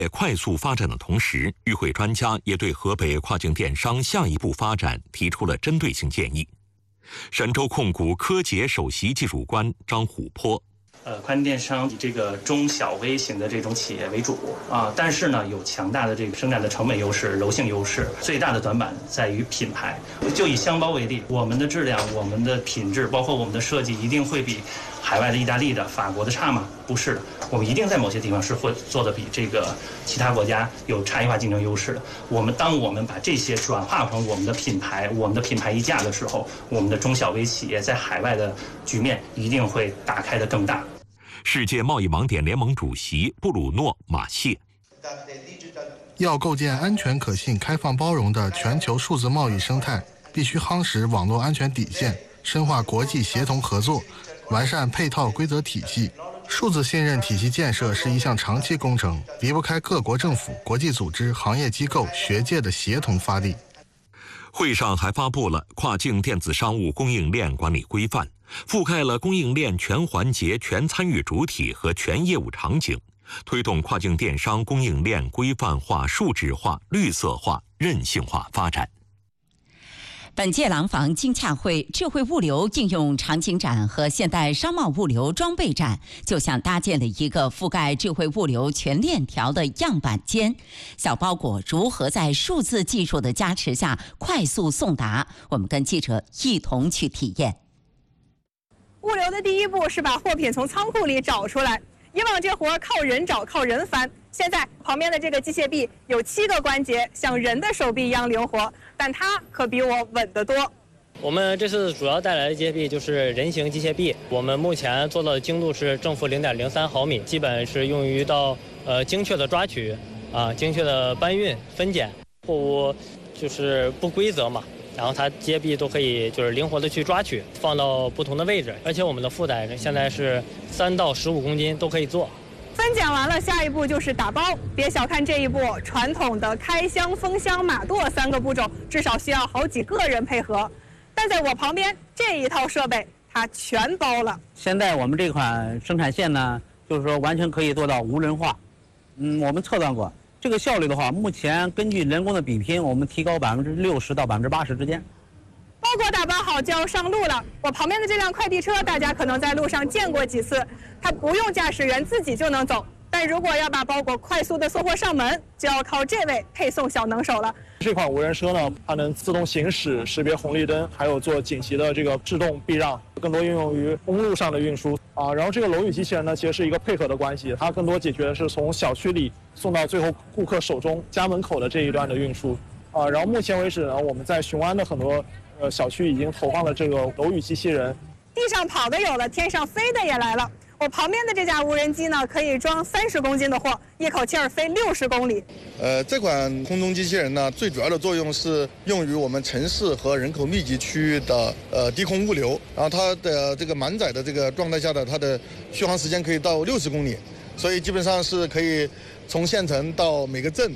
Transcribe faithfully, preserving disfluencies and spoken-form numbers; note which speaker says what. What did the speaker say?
Speaker 1: 在快速发展的同时，与会专家也对河北跨境电商下一步发展提出了针对性建议。神州控股科杰首席技术官张琥坡。
Speaker 2: 呃，跨境电商以这个中小微型的这种企业为主啊，但是呢，有强大的这个生产的成本优势、柔性优势。最大的短板在于品牌。就以箱包为例，我们的质量、我们的品质，包括我们的设计，一定会比海外的意大利的、法国的差吗？不是的，我们一定在某些地方是会做的比这个其他国家有差异化竞争优势的。我们当我们把这些转化成我们的品牌、我们的品牌溢价的时候，我们的中小微企业在海外的局面一定会打开的更大。
Speaker 1: 世界贸易网点联盟主席布鲁诺·马谢。
Speaker 3: 要构建安全、可信、开放、包容的全球数字贸易生态，必须夯实网络安全底线，深化国际协同合作，完善配套规则体系。数字信任体系建设是一项长期工程，离不开各国政府、国际组织、行业机构、学界的协同发力。
Speaker 1: 会上还发布了跨境电子商务供应链管理规范，覆盖了供应链全环节、全参与主体和全业务场景，推动跨境电商供应链规范化、数字化、绿色化、韧性化发展。
Speaker 4: 本届廊坊金洽会智慧物流应用场景展和现代商贸物流装备展，就像搭建了一个覆盖智慧物流全链条的样板间。小包裹如何在数字技术的加持下快速送达？我们跟记者一同去体验。
Speaker 5: 物流的第一步是把货品从仓库里找出来，以往这活靠人找、靠人翻。现在旁边的这个机械臂有七个关节，像人的手臂一样灵活，但它可比我稳得多。
Speaker 6: 我们这次主要带来的机械臂就是人形机械臂，我们目前做到的精度是正负零点零三毫米，基本是用于到呃精确的抓取啊、精确的搬运、分拣。货物就是不规则嘛，然后它机械臂都可以就是灵活的去抓取，放到不同的位置，而且我们的负载现在是三到十五公斤都可以做。
Speaker 5: 分拣完了，下一步就是打包。别小看这一步，传统的开箱、封箱、码垛三个步骤，至少需要好几个人配合。但在我旁边这一套设备，它全包了。
Speaker 7: 现在我们这款生产线呢，就是说完全可以做到无人化。嗯，我们测算过，这个效率的话，目前根据人工的比拼，我们提高百分之六十到百分之八十之间。
Speaker 5: 包裹打包好就要上路了。我旁边的这辆快递车，大家可能在路上见过几次，它不用驾驶员自己就能走。但如果要把包裹快速的送货上门，就要靠这位配送小能手了。
Speaker 8: 这款无人车呢，它能自动行驶、识别红绿灯，还有做紧急的这个制动避让，更多应用于公路上的运输啊。然后这个楼宇机器人呢，其实是一个配合的关系，它更多解决的是从小区里送到最后顾客手中家门口的这一段的运输啊。然后目前为止呢，我们在雄安的很多呃小区已经投放了这个楼宇机器人，
Speaker 5: 地上跑的有了，天上飞的也来了。我旁边的这架无人机呢，可以装三十公斤的货，一口气儿飞六十公里。
Speaker 9: 呃，这款空中机器人呢，最主要的作用是用于我们城市和人口密集区域的呃低空物流。然后它的这个满载的这个状态下的，它的续航时间可以到六十公里，所以基本上是可以从县城到每个镇